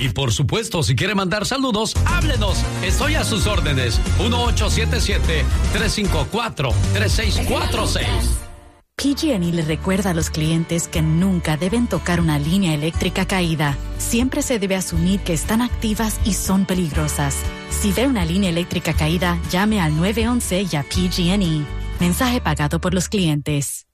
Y por supuesto, si quiere mandar saludos, háblenos. Estoy a sus órdenes. 1877-354-3646. PG&E le recuerda a los clientes que nunca deben tocar una línea eléctrica caída. Siempre se debe asumir que están activas y son peligrosas. Si ve una línea eléctrica caída, llame al 911 y a PG&E. Mensaje pagado por los clientes.